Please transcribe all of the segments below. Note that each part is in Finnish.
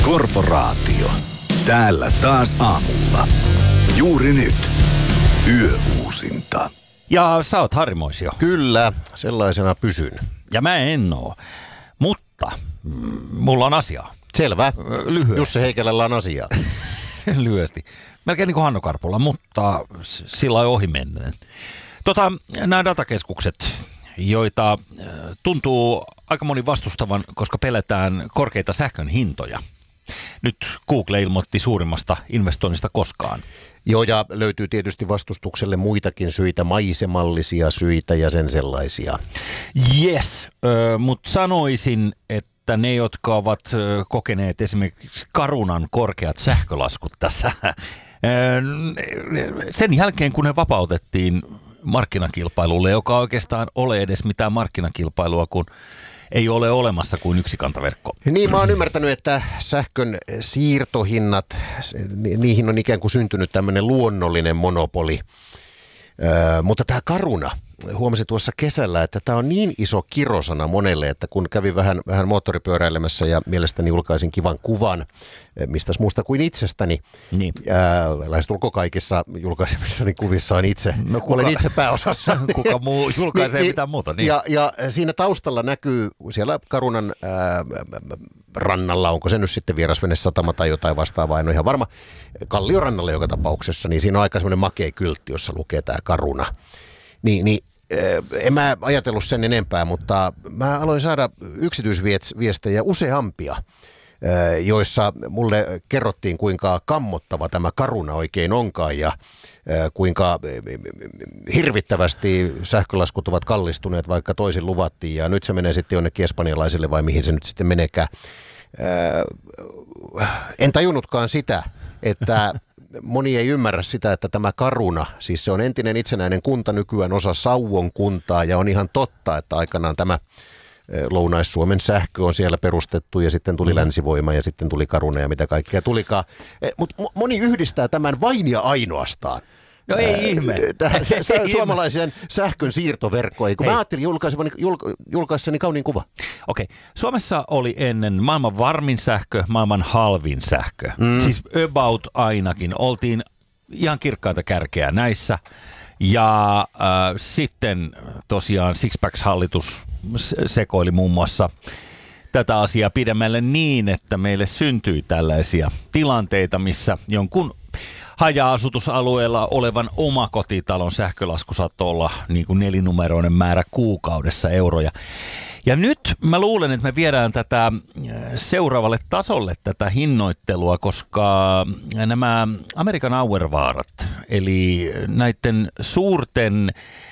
Korporaatio. Täällä taas aamulla. Juuri nyt. Yöuusinta. Ja sä oot Harrimoisio. Kyllä, sellaisena pysyn. Ja mä en oo. Mutta mulla on asiaa. Selvä. Lyhyesti. Jussi Heikälällä on asiaa. Lyhyesti. Melkein niin kuin Hanno Karpula, mutta sillä ohi menneen. Nämä datakeskukset, joita tuntuu aika moni vastustavan, koska pelätään korkeita sähkön hintoja. Nyt Google ilmoitti suurimmasta investoinnista koskaan. Joo, ja löytyy tietysti vastustukselle muitakin syitä, maisemallisia syitä ja sen sellaisia. Yes, mutta sanoisin, että ne, jotka ovat kokeneet esimerkiksi Carunan korkeat sähkölaskut tässä, sen jälkeen kun ne vapautettiin markkinakilpailulle, joka oikeastaan ole edes mitään markkinakilpailua, kun ei ole olemassa kuin yksi kantaverkko. Niin, mä oon ymmärtänyt, että sähkön siirtohinnat, niihin on ikään kuin syntynyt tämmöinen luonnollinen monopoli. Mutta tämä Caruna, huomasin tuossa kesällä, että tämä on niin iso kirosana monelle, että kun kävin vähän moottoripyöräilemässä ja mielestäni julkaisin kivan kuvan, mistäs muusta kuin itsestäni. Niin. Lähestulko kaikissa julkaisemissani kuvissa on itse. No olen itse pääosassa. Kuka muu julkaisee mitään muuta. Niin. Ja siinä taustalla näkyy siellä Carunan rannalla, onko se nyt sitten Vierasvenesatama tai jotain vastaavaa, en ole ihan varma, Kalliorannalla joka tapauksessa, niin siinä on aika semmoinen makea kyltti, jossa lukee tämä Caruna. Niin, en mä ajatellut sen enempää, mutta mä aloin saada yksityisviestejä useampia, joissa mulle kerrottiin, kuinka kammottava tämä Caruna oikein onkaan ja kuinka hirvittävästi sähkölaskut ovat kallistuneet, vaikka toisin luvattiin, ja nyt se menee sitten jonnekin espanjalaisille vai mihin se nyt sitten meneekään. En tajunnutkaan sitä, että moni ei ymmärrä sitä, että tämä Caruna, siis se on entinen itsenäinen kunta, nykyään osa Sauvon kuntaa, ja on ihan totta, että aikanaan tämä Lounais-Suomen sähkö on siellä perustettu, ja sitten tuli Länsivoima, ja sitten tuli Caruna, ja mitä kaikkea tulikaan. Mutta moni yhdistää tämän vain ja ainoastaan. No ei ihme. Suomalaisen sähkön siirtoverkkoihin. Kun mä ajattelin julkaissani kauniin kuva. Okei. Suomessa oli ennen maailman varmin sähkö, maailman halvin sähkö. Siis about ainakin. Oltiin ihan kirkkaita kärkeä näissä. Ja sitten tosiaan Sixpacks-hallitus sekoili muun muassa tätä asiaa pidemmälle niin, että meille syntyi tällaisia tilanteita, missä jonkun haja-asutusalueella olevan omakotitalon sähkölasku saattoi olla niin kuin 4-numeroinen määrä kuukaudessa euroja. Ja nyt mä luulen, että me viedään tätä seuraavalle tasolle tätä hinnoittelua, koska nämä American Hour-vaarat, eli näiden suurten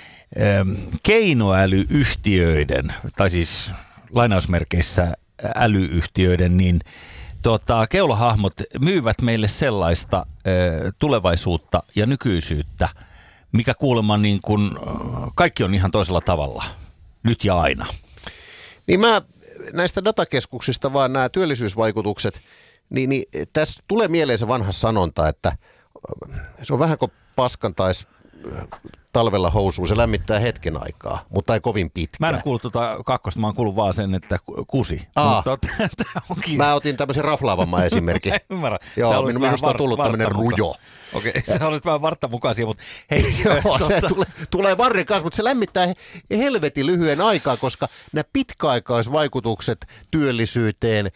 keinoälyyhtiöiden, tai siis lainausmerkeissä älyyhtiöiden, niin keulahahmot myyvät meille sellaista tulevaisuutta ja nykyisyyttä, mikä kuulemma niin kuin kaikki on ihan toisella tavalla, nyt ja aina. Niin mä näistä datakeskuksista vaan nämä työllisyysvaikutukset, niin tässä tulee mieleen se vanha sanonta, että se on vähän kuin paskan taisi talvella housuun, se lämmittää hetken aikaa, mutta ei kovin pitkään. Mä en kuullut kakkosta, mä oon kuullut vaan sen, että kusi. Mä otin tämmöisen raflaavamman esimerkin. Ymmärrän. Joo, minusta on tullut tämmöinen rujo. Okei, sä olisit vähän varttamukaisia, mutta hei. Joo, se tulee varren kanssa, mutta se lämmittää helvetin lyhyen aikaa, koska nämä pitkäaikaisvaikutukset työllisyyteen,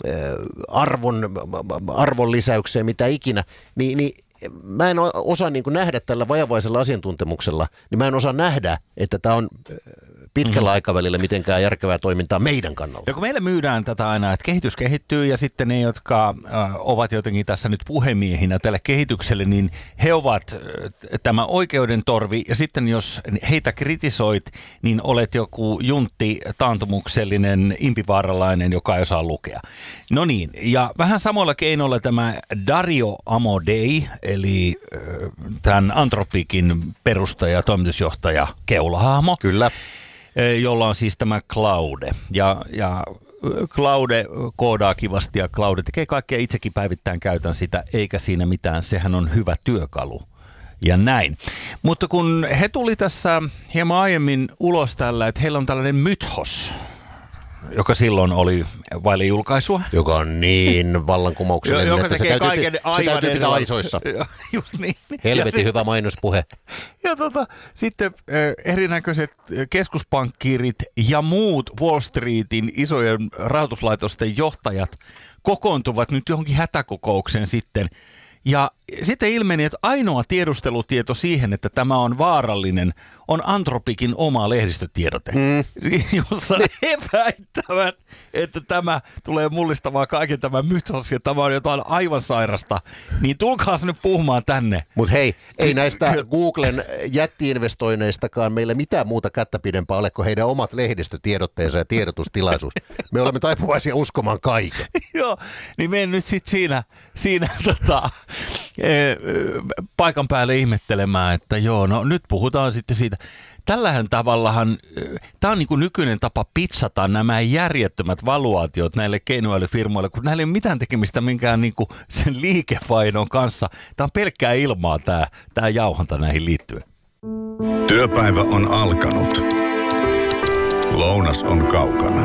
arvon lisäykseen, mitä ikinä, niin mä en osaa niin kuin nähdä tällä vajavaisella asiantuntemuksella, niin mä en osaa nähdä, että tämä on pitkällä aikavälillä mitenkään järkevää toimintaa meidän kannalta. Ja kun meille myydään tätä aina, että kehitys kehittyy ja sitten ne, jotka ovat jotenkin tässä nyt puhemiehinä tälle kehitykselle, niin he ovat tämä oikeuden torvi ja sitten jos heitä kritisoit, niin olet joku juntti taantumuksellinen impivaaralainen, joka ei osaa lukea. No niin, ja vähän samalla keinoilla tämä Dario Amodei, eli tämän Anthropikin perustaja, toimitusjohtaja, keulahahmo. Kyllä. Jolla on siis tämä Claude. Ja Claude koodaa kivasti ja Claude tekee kaikkea, itsekin päivittäin käytän sitä, eikä siinä mitään, sehän on hyvä työkalu. Ja näin. Mutta kun he tuli tässä hieman aiemmin ulos tällä, että heillä on tällainen Mythos, joka silloin oli vaille julkaisua. Joka on niin vallankumouksellinen, että se täytyy pitää aisoissa. Just niin. Helvetin hyvä mainospuhe. Ja sitten erinäköiset keskuspankkiirit ja muut Wall Streetin isojen rahoituslaitosten johtajat kokoontuvat nyt johonkin hätäkokoukseen sitten. Ja sitten ilmeni, että ainoa tiedustelutieto siihen, että tämä on vaarallinen, on Anthropikin oma lehdistötiedote, jossa he väittävät, että tämä tulee mullistamaan kaiken tämän mytos ja tämä on jotain aivan sairasta. Niin tulkaas nyt puhumaan tänne. Mutta hei, ei näistä Googlen jättiinvestoinneistakaan meillä mitään muuta kättä pidempää ole kuin heidän omat lehdistötiedotteensa ja tiedotustilaisuus. Me olemme taipuvaisia uskomaan kaiken. Joo, niin menen nyt sitten siinä paikan päälle ihmettelemään, että joo, no nyt puhutaan sitten siitä. Tällähän tavallahan, tämä on niin kuin nykyinen tapa pitsata nämä järjettömät valuaatiot näille keinoälyfirmoille, kun näillä ei ole mitään tekemistä minkään niin kuin sen liikevaihdon kanssa. Tämä on pelkkää ilmaa tämä jauhanta näihin liittyen. Työpäivä on alkanut. Lounas on kaukana.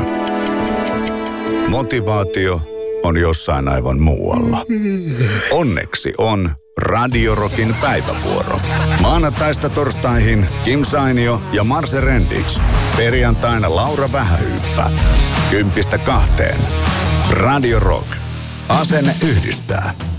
Motivaatio on jossain aivan muualla. Onneksi on Radio Rockin päivävuoro. Maanantaista torstaihin Kim Sainio ja Marse Rendic. Perjantaina Laura Vähähyyppä. 10–2. Radio Rock. Asenne yhdistää.